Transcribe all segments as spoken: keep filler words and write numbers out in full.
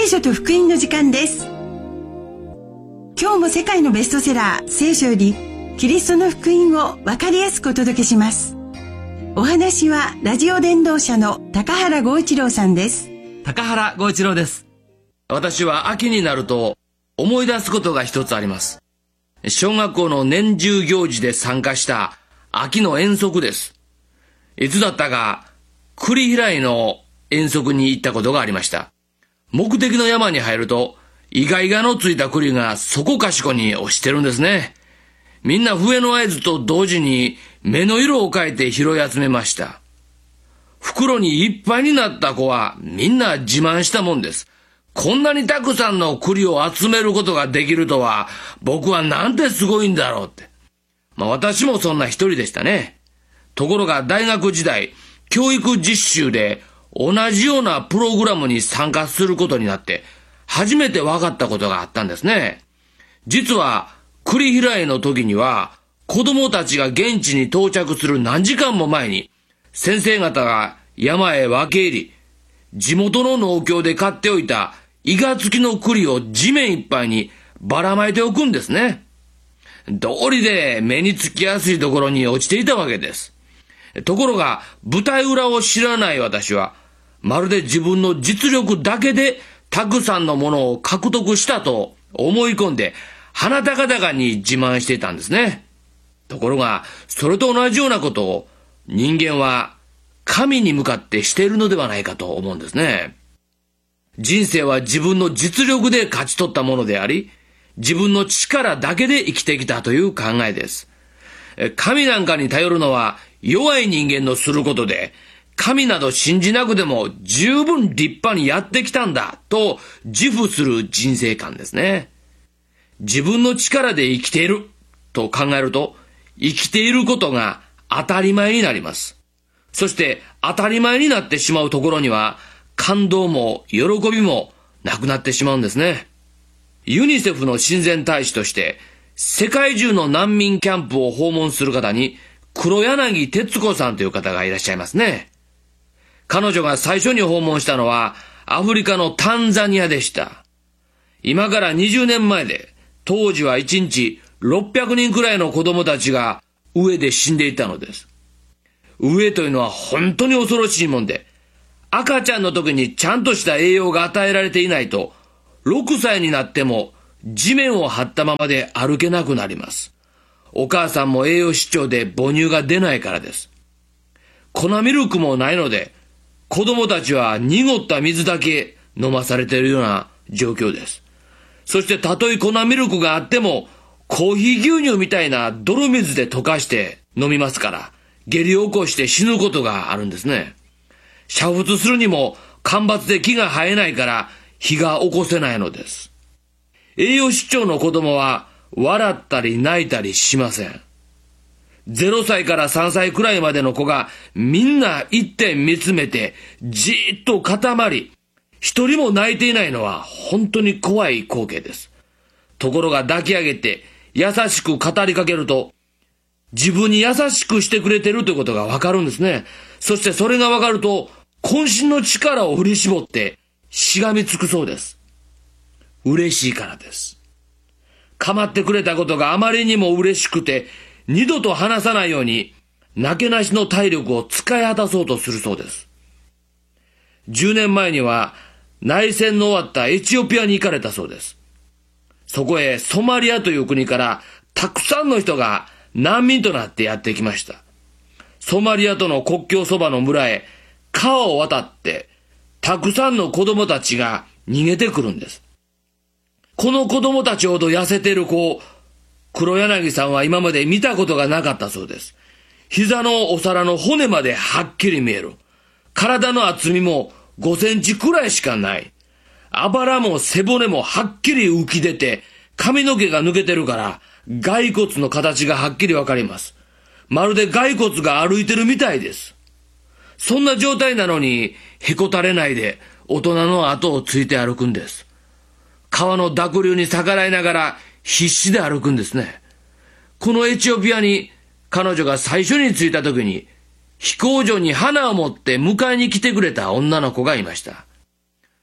聖書と福音の時間です。今日も世界のベストセラー聖書よりキリストの福音を分かりやすくお届けします。お話はラジオ伝道者の高原剛一郎さんです。 高原剛一郎です。私は秋になると思い出すことが一つあります。小学校の年中行事で参加した秋の遠足です。いつだったか栗平井の遠足に行ったことがありました。目的の山に入るとイガイガのついた栗がそこかしこに落ちてるんですね。みんな笛の合図と同時に目の色を変えて拾い集めました。袋にいっぱいになった子はみんな自慢したもんです。こんなにたくさんの栗を集めることができるとは僕はなんてすごいんだろうって。まあ私もそんな一人でしたね。ところが大学時代教育実習で同じようなプログラムに参加することになって初めて分かったことがあったんですね。実は栗平井の時には子供たちが現地に到着する何時間も前に先生方が山へ分け入り、地元の農協で買っておいたイガ付きの栗を地面いっぱいにばらまいておくんですね。道理で目につきやすいところに落ちていたわけです。ところが舞台裏を知らない私はまるで自分の実力だけでたくさんのものを獲得したと思い込んで鼻高々に自慢していたんですね。ところがそれと同じようなことを人間は神に向かってしているのではないかと思うんですね。人生は自分の実力で勝ち取ったものであり、自分の力だけで生きてきたという考えです。神なんかに頼るのは弱い人間のすることで、神など信じなくても十分立派にやってきたんだと自負する人生観ですね。自分の力で生きていると考えると、生きていることが当たり前になります。そして当たり前になってしまうところには感動も喜びもなくなってしまうんですね。ユニセフの親善大使として世界中の難民キャンプを訪問する方に黒柳徹子さんという方がいらっしゃいますね。彼女が最初に訪問したのはアフリカのタンザニアでした。今からにじゅうねんまえで当時はいちにちろっぴゃくにんくらいの子供たちが飢えで死んでいたのです。飢えというのは本当に恐ろしいもんで、赤ちゃんの時にちゃんとした栄養が与えられていないと、ろくさいになっても地面を張ったままで歩けなくなります。お母さんも栄養失調で母乳が出ないからです。粉ミルクもないので、子供たちは濁った水だけ飲まされているような状況です。そしてたとえ粉ミルクがあっても、コーヒー牛乳みたいな泥水で溶かして飲みますから、下痢を起こして死ぬことがあるんですね。煮沸するにも干ばつで木が生えないから火が起こせないのです。栄養失調の子供は笑ったり泣いたりしません。ゼロさいからさんさいくらいまでの子がみんな一点見つめてじーっと固まり、一人も泣いていないのは本当に怖い光景です。ところが抱き上げて優しく語りかけると、自分に優しくしてくれてるということがわかるんですね。そしてそれがわかると、渾身の力を振り絞ってしがみつくそうです。嬉しいからです。構ってくれたことがあまりにも嬉しくて、二度と話さないように、なけなしの体力を使い果たそうとするそうです。じゅうねんまえには内戦の終わったエチオピアに行かれたそうです。そこへソマリアという国からたくさんの人が難民となってやってきました。ソマリアとの国境そばの村へ川を渡ってたくさんの子供たちが逃げてくるんです。この子供たちほど痩せている子を黒柳さんは今まで見たことがなかったそうです。膝のお皿の骨まではっきり見える。体の厚みもごセンチくらいしかない。あばらも背骨もはっきり浮き出て、髪の毛が抜けてるから骸骨の形がはっきりわかります。まるで骸骨が歩いてるみたいです。そんな状態なのにへこたれないで大人の後をついて歩くんです。川の濁流に逆らいながら必死で歩くんですね。このエチオピアに彼女が最初に着いた時に飛行場に花を持って迎えに来てくれた女の子がいました。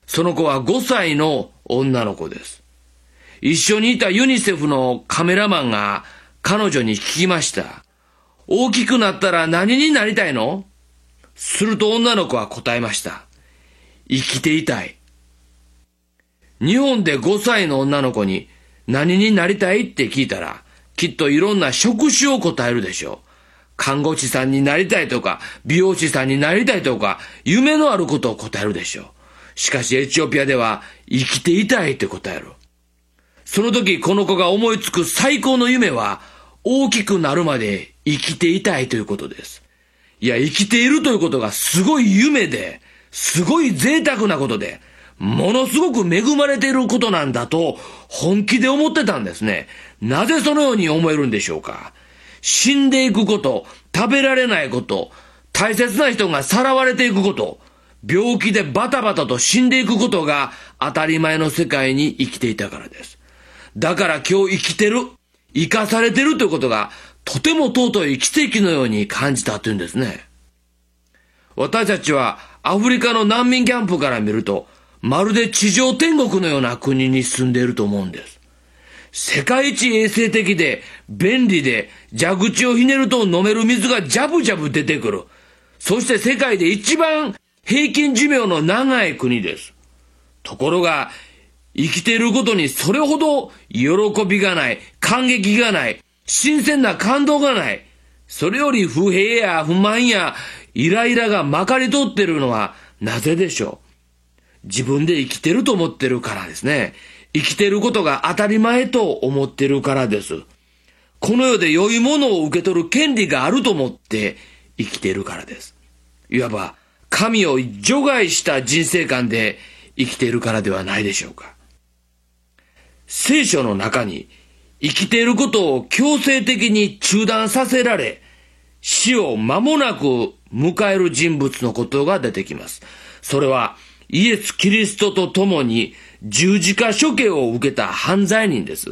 その子はごさいの女の子です。一緒にいたユニセフのカメラマンが彼女に聞きました。大きくなったら何になりたいの？すると女の子は答えました。生きていたい。日本でごさいの女の子に何になりたいって聞いたら、きっといろんな職種を答えるでしょう。看護師さんになりたいとか、美容師さんになりたいとか、夢のあることを答えるでしょう。しかしエチオピアでは生きていたいって答える。その時この子が思いつく最高の夢は、大きくなるまで生きていたいということです。いや、生きているということがすごい夢で、すごい贅沢なことで、ものすごく恵まれていることなんだと本気で思ってたんですね。なぜそのように思えるんでしょうか。死んでいくこと、食べられないこと、大切な人がさらわれていくこと、病気でバタバタと死んでいくことが当たり前の世界に生きていたからです。だから今日生きてる、生かされてるということがとても尊い奇跡のように感じたというんですね。私たちはアフリカの難民キャンプから見ると、まるで地上天国のような国に住んでいると思うんです。世界一衛生的で便利で蛇口をひねると飲める水がジャブジャブ出てくる。そして世界で一番平均寿命の長い国です。ところが生きていることにそれほど喜びがない、感激がない、新鮮な感動がない。それより不平や不満やイライラがまかり通っているのはなぜでしょう。自分で生きてると思ってるからですね。生きてることが当たり前と思ってるからです。この世で良いものを受け取る権利があると思って生きてるからです。いわば神を除外した人生観で生きているからではないでしょうか。聖書の中に生きていることを強制的に中断させられ、死を間もなく迎える人物のことが出てきます。それはイエス・キリストと共に十字架処刑を受けた犯罪人です。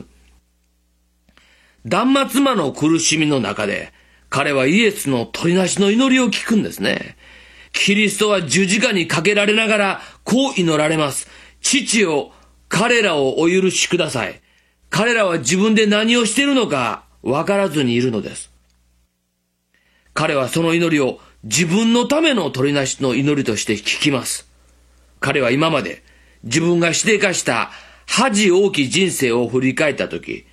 断末魔の苦しみの中で、彼はイエスの取りなしの祈りを聞くんですね。キリストは十字架にかけられながらこう祈られます。父よ、彼らをお許しください。彼らは自分で何をしているのかわからずにいるのです。彼はその祈りを自分のための取りなしの祈りとして聞きます。彼は今まで自分がしでかした恥多き人生を振り返ったとき、